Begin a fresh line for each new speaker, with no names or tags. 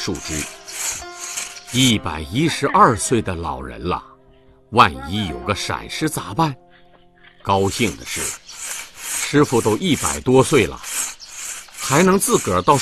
树枝。112岁的老人了，万一有个闪失咋办？高兴的是，师傅都100多岁了，还能自个儿到